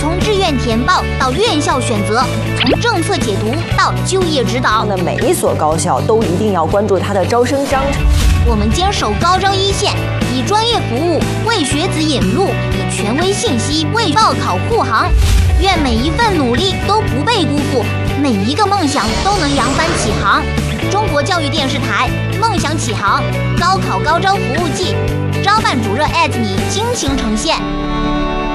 从志愿填报到院校选择，从政策解读到就业指导， 那每一所高校都一定要关注它的招生章程。 我们坚守高招一线，以专业服务为学子引路，以权威信息为报考护航。愿每一份努力都不被辜负，每一个梦想都能扬帆起航。中国教育电视台《梦想起航》高考高招服务季，招办主任@你倾情呈现。